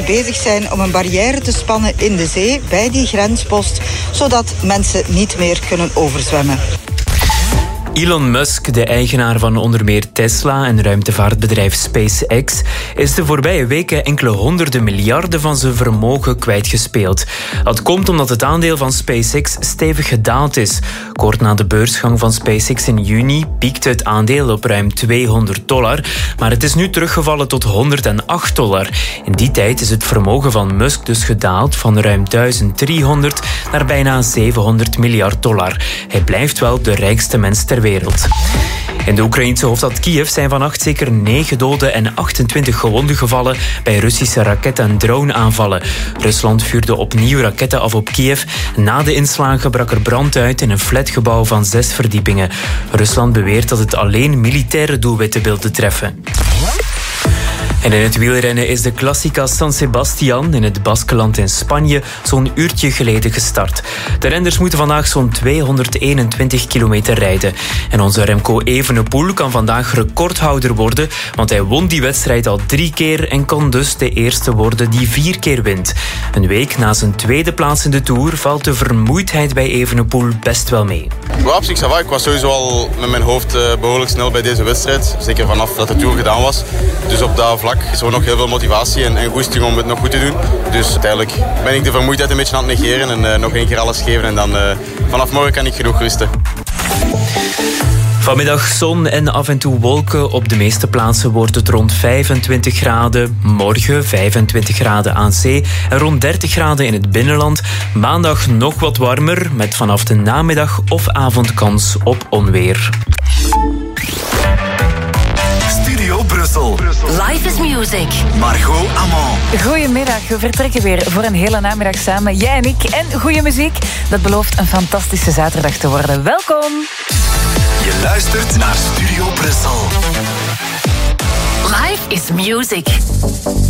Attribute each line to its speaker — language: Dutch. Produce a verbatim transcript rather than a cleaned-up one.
Speaker 1: bezig zijn om een barrière te spannen in de zee bij die grenspost, zodat mensen niet meer kunnen overzwemmen.
Speaker 2: Elon Musk, de eigenaar van onder meer Tesla en ruimtevaartbedrijf SpaceX, is de voorbije weken enkele honderden miljarden van zijn vermogen kwijtgespeeld. Dat komt omdat het aandeel van SpaceX stevig gedaald is. Kort na de beursgang van SpaceX in juni piekte het aandeel op ruim tweehonderd dollar, maar het is nu teruggevallen tot honderdacht dollar. In die tijd is het vermogen van Musk dus gedaald van ruim duizend driehonderd naar bijna zevenhonderd miljard dollar. Hij blijft wel de rijkste mens ter wereld. wereld. In de Oekraïnse hoofdstad Kiev zijn vannacht zeker negen doden en achtentwintig gewonden gevallen bij Russische raket- en droneaanvallen. Rusland vuurde opnieuw raketten af op Kiev. Na de inslagen brak er brand uit in een flatgebouw van zes verdiepingen. Rusland beweert dat het alleen militaire doelwitten wilde treffen. En in het wielrennen is de Classica San Sebastian in het Baskenland in Spanje zo'n uurtje geleden gestart. De renners moeten vandaag zo'n tweehonderdeenentwintig kilometer rijden. En onze Remco Evenepoel kan vandaag recordhouder worden, want hij won die wedstrijd al drie keer en kan dus de eerste worden die vier keer wint. Een week na zijn tweede plaats in de Tour valt de vermoeidheid bij Evenepoel best wel mee.
Speaker 3: Ja, op zich, ik was sowieso al met mijn hoofd behoorlijk snel bij deze wedstrijd. Zeker vanaf dat de Tour gedaan was. Dus op dat vlak is er nog heel veel motivatie en, en goesting om het nog goed te doen. Dus uiteindelijk ben ik de vermoeidheid een beetje aan het negeren en uh, nog één keer alles geven. En dan uh, vanaf morgen kan ik genoeg rusten.
Speaker 2: Vanmiddag zon en af en toe wolken. Op de meeste plaatsen wordt het rond vijfentwintig graden. Morgen vijfentwintig graden aan zee en rond dertig graden in het binnenland. Maandag nog wat warmer met vanaf de namiddag of avond kans op onweer.
Speaker 4: Studio Brussel.
Speaker 5: Life is music.
Speaker 4: Margot Amand.
Speaker 6: Goedemiddag, we vertrekken weer voor een hele namiddag samen. Jij en ik en goede muziek. Dat belooft een fantastische zaterdag te worden. Welkom.
Speaker 4: Je luistert naar Studio Brussel.
Speaker 5: Life is music.